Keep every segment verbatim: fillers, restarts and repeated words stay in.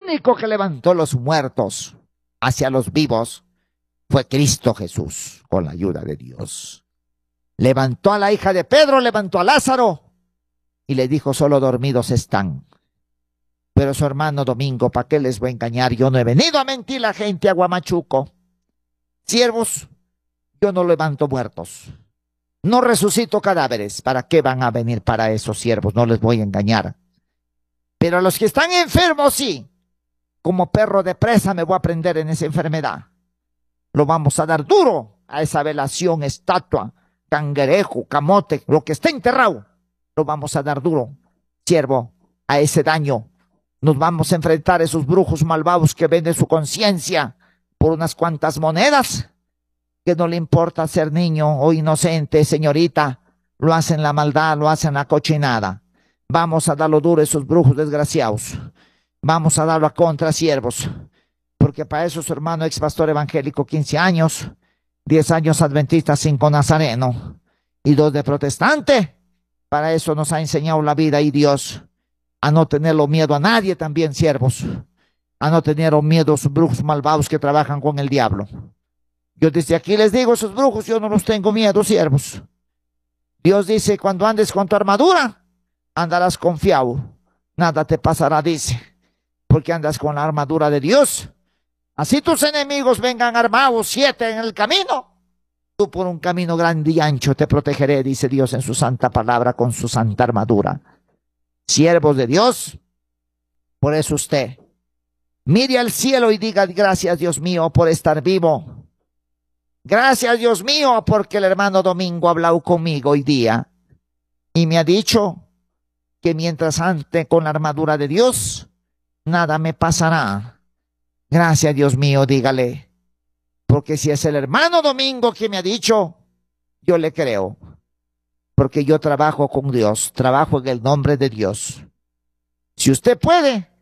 único que levantó los muertos hacia los vivos fue Cristo Jesús, con la ayuda de Dios. Levantó a la hija de Pedro, levantó a Lázaro y le dijo, solo dormidos están. Pero su hermano Domingo, ¿para qué les voy a engañar? Yo no he venido a mentir la gente a Huamachuco. Siervos, yo no levanto muertos. No resucito cadáveres. ¿Para qué van a venir para esos siervos? No les voy a engañar. Pero a los que están enfermos, sí. Como perro de presa me voy a prender en esa enfermedad. Lo vamos a dar duro a esa velación, estatua, cangrejo, camote, lo que esté enterrado. Lo vamos a dar duro, siervo, a ese daño. Nos vamos a enfrentar a esos brujos malvados que venden su conciencia por unas cuantas monedas, que no le importa ser niño o inocente, señorita. Lo hacen la maldad, lo hacen la cochinada. Vamos a darlo duro a esos brujos desgraciados. Vamos a darlo a contra, siervos. Porque para eso su hermano ex pastor evangélico, quince años, diez años adventista, cinco nazareno y dos de protestante. Para eso nos ha enseñado la vida y Dios. A no tenerlo miedo a nadie también, siervos. A no tener miedo a esos brujos malvados que trabajan con el diablo. Yo desde aquí les digo, esos brujos yo no los tengo miedo, siervos. Dios dice, cuando andes con tu armadura, andarás confiado. Nada te pasará, dice. Porque andas con la armadura de Dios. Así tus enemigos vengan armados, siete en el camino. Tú por un camino grande y ancho te protegeré, dice Dios en su santa palabra con su santa armadura. Siervos de Dios, por eso usted mire al cielo y diga gracias Dios mío por estar vivo. Gracias Dios mío porque el hermano Domingo ha hablado conmigo hoy día y me ha dicho que mientras ande con la armadura de Dios, nada me pasará. Gracias Dios mío, dígale. Porque si es el hermano Domingo que me ha dicho, yo le creo. Porque yo trabajo con Dios, trabajo en el nombre de Dios. Si usted puede,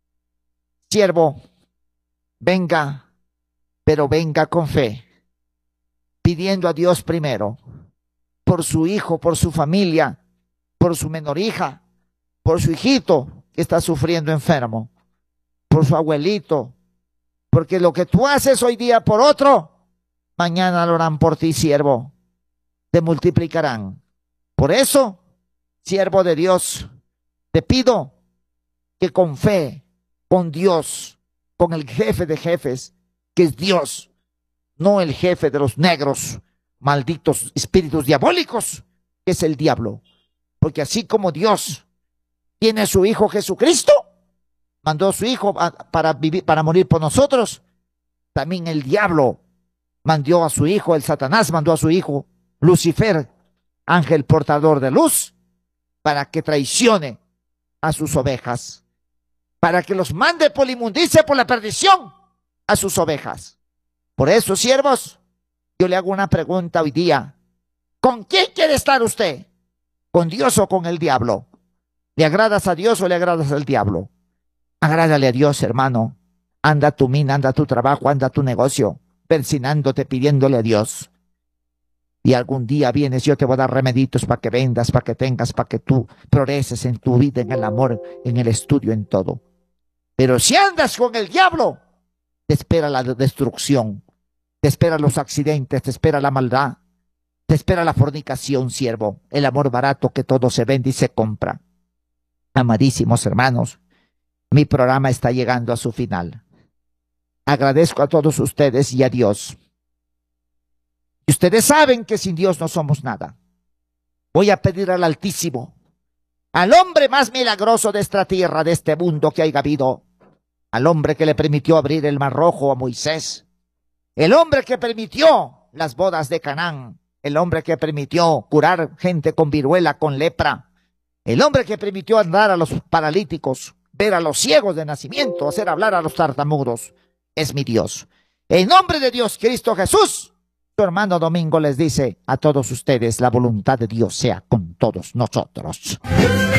siervo, venga, pero venga con fe, pidiendo a Dios primero, por su hijo, por su familia, por su menor hija, por su hijito que está sufriendo enfermo, por su abuelito, porque lo que tú haces hoy día por otro, mañana lo harán por ti, siervo, te multiplicarán. Por eso, siervo de Dios, te pido que con fe, con Dios, con el jefe de jefes, que es Dios, no el jefe de los negros, malditos espíritus diabólicos, que es el diablo. Porque así como Dios tiene a su Hijo Jesucristo, mandó a su Hijo para vivir, para morir por nosotros, también el diablo mandó a su Hijo, el Satanás mandó a su Hijo, Lucifer, ángel portador de luz, para que traicione a sus ovejas, para que los mande por la inmundicia, por la perdición a sus ovejas. Por eso, siervos, yo le hago una pregunta hoy día. ¿Con quién quiere estar usted? ¿Con Dios o con el diablo? ¿Le agradas a Dios o le agradas al diablo? Agrádale a Dios, hermano. Anda tu mina, anda tu trabajo, anda tu negocio, persinándote, pidiéndole a Dios. Y algún día vienes, yo te voy a dar remeditos para que vendas, para que tengas, para que tú progreses en tu vida, en el amor, en el estudio, en todo. Pero si andas con el diablo, te espera la destrucción, te espera los accidentes, te espera la maldad, te espera la fornicación, siervo, el amor barato que todo se vende y se compra. Amadísimos hermanos, mi programa está llegando a su final. Agradezco a todos ustedes y a Dios. Y ustedes saben que sin Dios no somos nada. Voy a pedir al Altísimo, al hombre más milagroso de esta tierra, de este mundo que haya habido, al hombre que le permitió abrir el mar rojo a Moisés, el hombre que permitió las bodas de Canaán, el hombre que permitió curar gente con viruela, con lepra, el hombre que permitió andar a los paralíticos, ver a los ciegos de nacimiento, hacer hablar a los tartamudos, es mi Dios. En nombre de Dios Cristo Jesús, su hermano Domingo les dice a todos ustedes, la voluntad de Dios sea con todos nosotros.